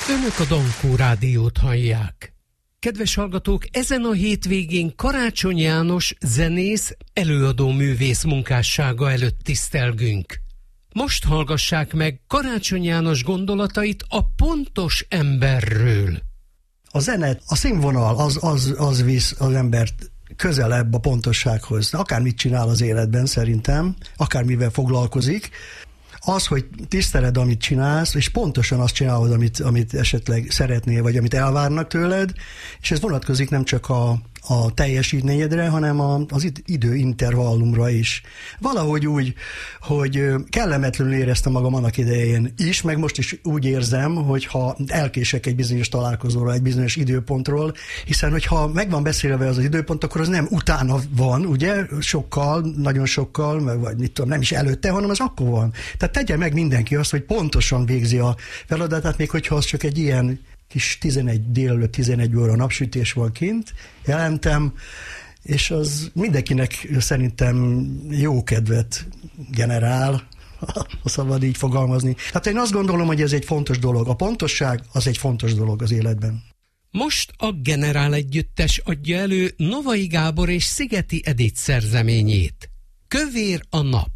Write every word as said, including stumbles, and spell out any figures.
Önök a Dankó Rádiót hallják. Kedves hallgatók, ezen a hétvégén Karácsony János zenész, előadó művész munkássága előtt tisztelgünk. Most hallgassák meg Karácsony János gondolatait a pontos emberről. A zene, a színvonal az, az, az visz az embert közelebb a pontossághoz. Akármit csinál az életben szerintem, akármivel foglalkozik, az, hogy tiszteled, amit csinálsz, és pontosan azt csinálod, amit, amit esetleg szeretnél, vagy amit elvárnak tőled, és ez vonatkozik nem csak a, a teljesítményedre, hanem a, az időintervallumra is. Valahogy úgy, hogy kellemetlenül éreztem magam annak idején is, meg most is úgy érzem, hogy ha elkések egy bizonyos találkozóra, egy bizonyos időpontról, hiszen hogyha meg van beszélve az, az időpont, akkor az nem utána van, ugye, sokkal, nagyon sokkal, vagy mit tudom, nem is előtte, hanem az akkor van. Tehát tegye meg mindenki azt, hogy pontosan végzi a feladatát, még hogyha az csak egy ilyen kis tizenegy délelőtt tizenegy óra napsütés van kint, jelentem, és az mindenkinek szerintem jó kedvet generál, ha szabad így fogalmazni. Hát én azt gondolom, hogy ez egy fontos dolog. A pontosság az egy fontos dolog az életben. Most a Generál Együttes adja elő Novai Gábor és Szigeti Edith szerzeményét. Kövér a nap.